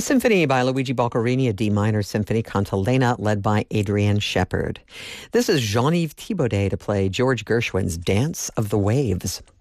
Symphony by Luigi Boccherini, a D minor symphony, Cantilena, led by Adrienne Shepard. This is Jean-Yves Thibaudet to play George Gershwin's Dance of the Waves.